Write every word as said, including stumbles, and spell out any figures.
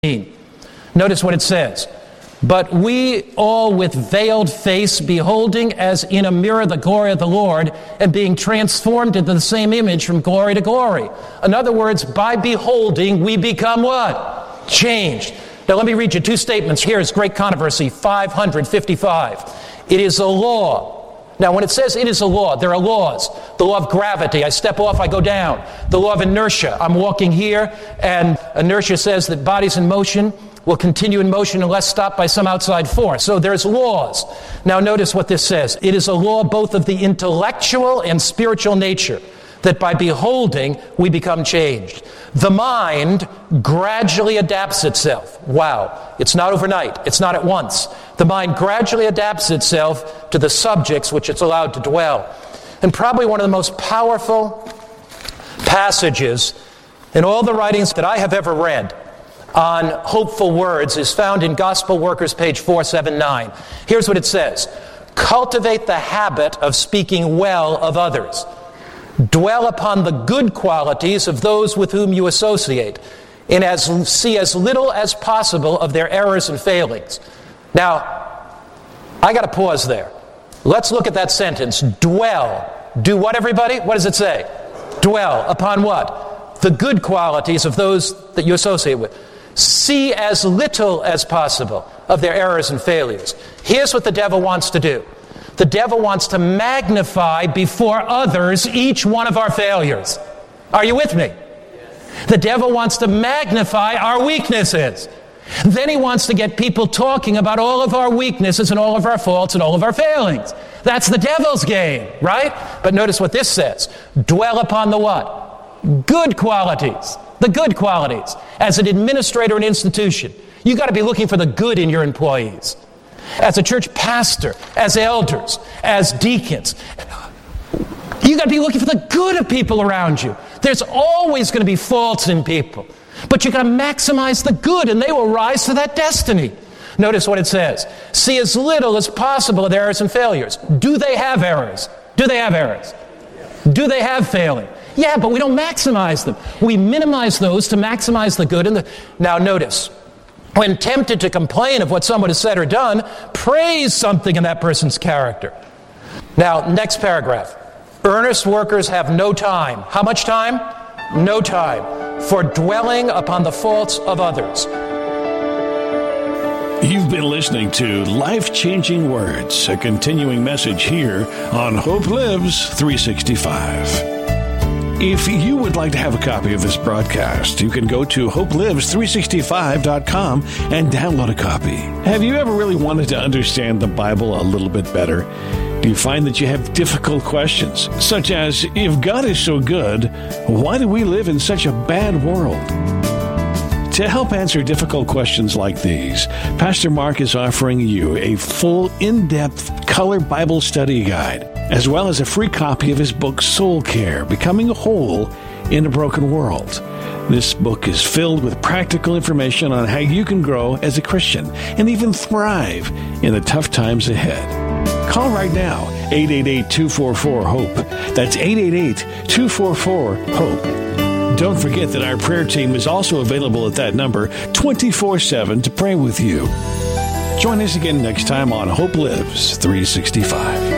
Notice what it says. But we all with veiled face, beholding as in a mirror the glory of the Lord, and being transformed into the same image from glory to glory. In other words, by beholding, we become what? Changed. Now let me read you two statements. Here is Great Controversy five fifty-five. It is a law. Now when it says it is a law, there are laws. The law of gravity, I step off, I go down. The law of inertia, I'm walking here, and inertia says that bodies in motion will continue in motion unless stopped by some outside force. So there's laws. Now notice what this says. It is a law both of the intellectual and spiritual nature, that by beholding, we become changed. The mind gradually adapts itself. Wow. It's not overnight. It's not at once. The mind gradually adapts itself to the subjects which it's allowed to dwell. And probably one of the most powerful passages in all the writings that I have ever read on hopeful words is found in Gospel Workers, page four seventy-nine. Here's what it says. Cultivate the habit of speaking well of others. Dwell upon the good qualities of those with whom you associate, and as, see as little as possible of their errors and failings. Now, I got to pause there. Let's look at that sentence. Dwell. Do what, everybody? What does it say? Dwell upon what? The good qualities of those that you associate with. See as little as possible of their errors and failures. Here's what the devil wants to do. The devil wants to magnify before others each one of our failures. Are you with me? The devil wants to magnify our weaknesses. Then he wants to get people talking about all of our weaknesses and all of our faults and all of our failings. That's the devil's game, right? But notice what this says. Dwell upon the what? Good qualities. The good qualities. As an administrator in an institution, you've got to be looking for the good in your employees. As a church pastor, as elders, as deacons, you've got to be looking for the good of people around you. There's always going to be faults in people. But you've got to maximize the good, and they will rise to that destiny. Notice what it says. See as little as possible of errors and failures. Do they have errors? Do they have errors? Do they have failing? Yeah, but we don't maximize them. We minimize those to maximize the good. And the... Now notice, when tempted to complain of what someone has said or done, praise something in that person's character. Now, next paragraph. Earnest workers have no time. How much time? No time for dwelling upon the faults of others. You've been listening to Life-Changing Words, a continuing message here on Hope Lives three sixty-five. If you would like to have a copy of this broadcast, you can go to hope lives three sixty-five dot com and download a copy. Have you ever really wanted to understand the Bible a little bit better? Do you find that you have difficult questions, such as, if God is so good, why do we live in such a bad world? To help answer difficult questions like these, Pastor Mark is offering you a full, in-depth color Bible study guide, as well as a free copy of his book, Soul Care, Becoming Whole in a Broken World. This book is filled with practical information on how you can grow as a Christian and even thrive in the tough times ahead. Call right now, eight eight eight, two four four, HOPE. That's eight eight eight, two four four, HOPE. Don't forget that our prayer team is also available at that number twenty-four seven to pray with you. Join us again next time on Hope Lives three sixty-five.